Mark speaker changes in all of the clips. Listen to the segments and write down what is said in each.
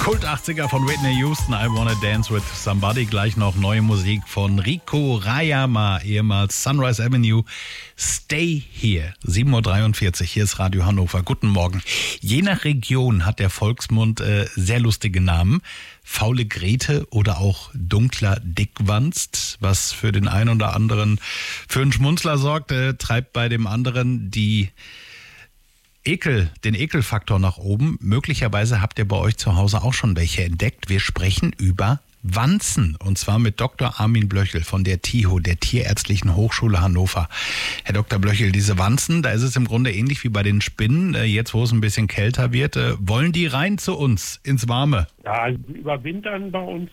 Speaker 1: Kult 80er von Whitney Houston, I Wanna Dance with Somebody. Gleich noch neue Musik von Rico Rayama, ehemals Sunrise Avenue. Stay Here, 7.43 Uhr, hier ist Radio Hannover. Guten Morgen. Je nach Region hat der Volksmund sehr lustige Namen. Faule Grete oder auch dunkler Dickwanst, was für den einen oder anderen für einen Schmunzler sorgt, treibt bei dem anderen den Ekelfaktor nach oben. Möglicherweise habt ihr bei euch zu Hause auch schon welche entdeckt. Wir sprechen über Wanzen und zwar mit Dr. Armin Blöchel von der TIHO, der Tierärztlichen Hochschule Hannover. Herr Dr. Blöchel, diese Wanzen, da ist es im Grunde ähnlich wie bei den Spinnen. Jetzt, wo es ein bisschen kälter wird, wollen die rein zu uns, ins Warme?
Speaker 2: Ja, also überwintern bei uns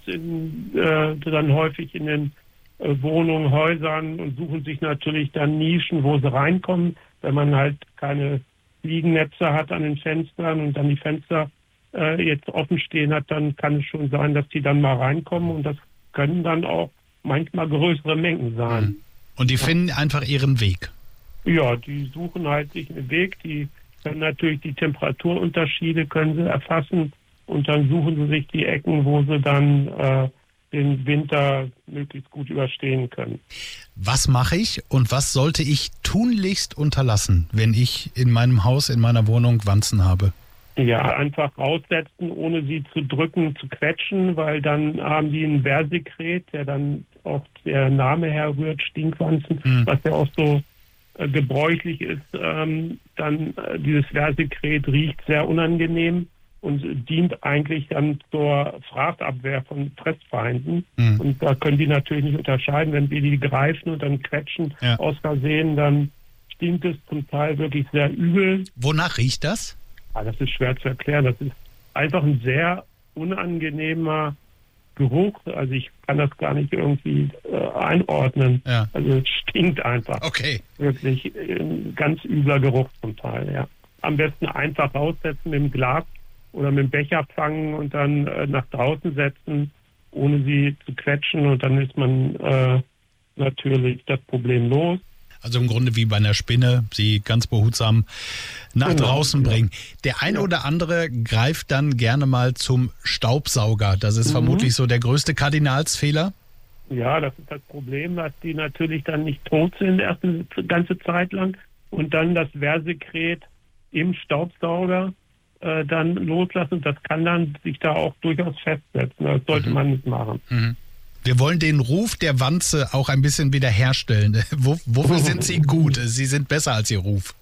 Speaker 2: dann häufig in den Wohnungen, Häusern und suchen sich natürlich dann Nischen, wo sie reinkommen, wenn man halt keine Fliegennetze hat an den Fenstern und dann die Fenster jetzt offen stehen hat, dann kann es schon sein, dass die dann mal reinkommen und das können dann auch manchmal größere Mengen sein.
Speaker 1: Und die finden einfach ihren Weg? Ja,
Speaker 2: die suchen halt sich einen Weg, die können natürlich die Temperaturunterschiede können sie erfassen und dann suchen sie sich die Ecken, wo sie dann den Winter möglichst gut überstehen können.
Speaker 1: Was mache ich und was sollte ich tunlichst unterlassen, wenn ich in meinem Haus, in meiner Wohnung Wanzen habe?
Speaker 2: Ja, einfach raussetzen, ohne sie zu drücken, zu quetschen, weil dann haben die ein Versekret, der dann auch der Name herrührt, Stinkwanzen, was ja auch so gebräuchlich ist. Dann dieses Versekret riecht sehr unangenehm und dient eigentlich dann zur Fraßabwehr von Fressfeinden. Und da können die natürlich nicht unterscheiden. Wenn wir die greifen und dann quetschen aus Versehen, dann stinkt es zum Teil wirklich sehr übel.
Speaker 1: Wonach riecht das?
Speaker 2: Ja, das ist schwer zu erklären. Das ist einfach ein sehr unangenehmer Geruch. Also ich kann das gar nicht irgendwie einordnen. Ja. Also es stinkt einfach.
Speaker 1: Okay.
Speaker 2: Wirklich ein ganz übler Geruch zum Teil, ja. Am besten einfach raussetzen mit dem Glas oder mit dem Becher fangen und dann nach draußen setzen, ohne sie zu quetschen und dann ist man natürlich das Problem los.
Speaker 1: Also im Grunde wie bei einer Spinne, sie ganz behutsam nach draußen bringen. Der eine oder andere greift dann gerne mal zum Staubsauger. Das ist vermutlich so der größte Kardinalsfehler.
Speaker 2: Ja, das ist das Problem, dass die natürlich dann nicht tot sind, erst eine ganze Zeit lang und dann das Versekret im Staubsauger dann loslassen. Das kann dann sich da auch durchaus festsetzen. Das sollte man nicht machen.
Speaker 1: Wir wollen den Ruf der Wanze auch ein bisschen wiederherstellen. Wofür sind sie gut? Sie sind besser als ihr Ruf.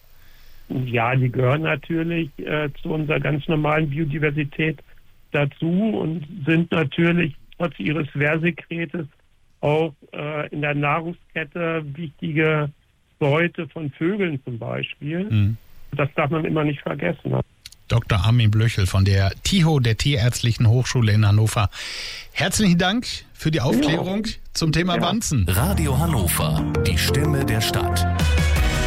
Speaker 2: Ja, die gehören natürlich zu unserer ganz normalen Biodiversität dazu und sind natürlich trotz ihres Versekretes auch in der Nahrungskette wichtige Beute von Vögeln zum Beispiel. Das darf man immer nicht vergessen.
Speaker 1: Dr. Armin Blöchel von der TIHO, der Tierärztlichen Hochschule in Hannover. Herzlichen Dank für die Aufklärung zum Thema Wanzen.
Speaker 3: Radio Hannover, die Stimme der Stadt.